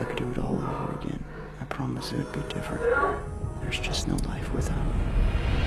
could do it all over again, I promise it would be different. There's just no life without you.